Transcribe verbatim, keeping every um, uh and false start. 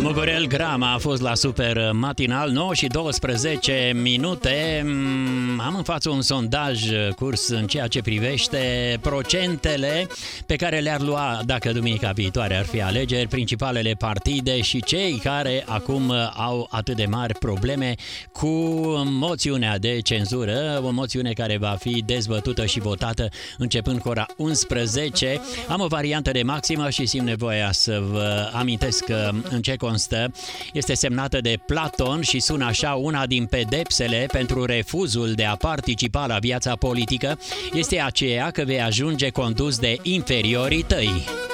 Mugurel Grama a fost la Super Matinal, nouă și douăsprezece minute. Am în față un sondaj curs în ceea ce privește procentele pe care le-ar lua dacă duminica viitoare ar fi alegeri, principalele partide și cei care acum au atât de mari probleme cu moțiunea de cenzură, o moțiune care va fi dezbătută și votată începând cu ora unsprezece. Am o variantă de maximă și simt nevoia să vă amintesc în ce constă. Este semnată de Platon și sună așa: una din pedepsele pentru refuzul de a participa la viața politică este aceea că vei ajunge condus de inferiorii tăi.